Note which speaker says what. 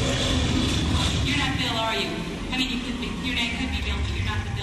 Speaker 1: You're not Bill, are you? I mean, you could be. Your name could be Bill, but you're not the